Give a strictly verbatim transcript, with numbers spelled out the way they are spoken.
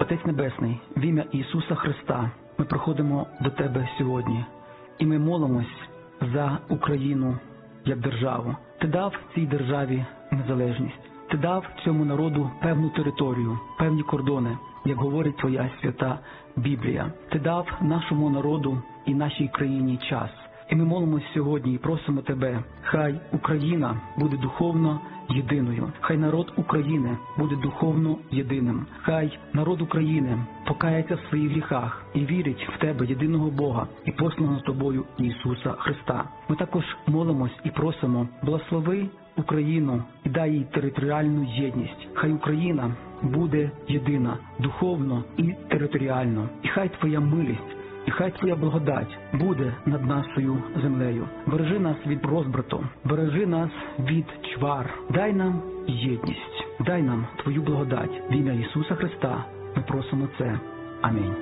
Отець Небесний, в ім'я Ісуса Христа ми приходимо до Тебе сьогодні, і ми молимось за Україну як державу. Ти дав цій державі незалежність. Ти дав цьому народу певну територію, певні кордони, як говорить Твоя свята Біблія. Ти дав нашому народу і нашій країні час. І ми молимось сьогодні і просимо Тебе, хай Україна буде духовно єдиною, хай народ України буде духовно єдиним, хай народ України покається в своїх гріхах і вірить в Тебе, єдиного Бога і посланого з Тобою Ісуса Христа. Ми також молимось і просимо, благослови Україну і дай їй територіальну єдність. Хай Україна буде єдина, духовно і територіально. І хай Твоя милість, і хай Твоя благодать буде над нашою землею. Бережи нас від розбрату, бережи нас від чвар. Дай нам єдність, дай нам Твою благодать. В ім'я Ісуса Христа ми просимо це. Амінь.